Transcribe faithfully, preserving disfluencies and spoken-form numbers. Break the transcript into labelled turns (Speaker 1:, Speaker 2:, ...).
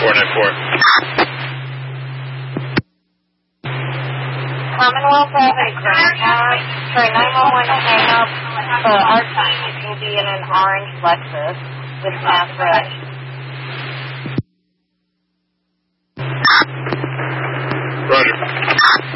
Speaker 1: four nine four.
Speaker 2: Commonwealth Avenue, Grand Tower. Sorry, nine one one hang up. Uh, our team will be in an orange Lexus with mass red.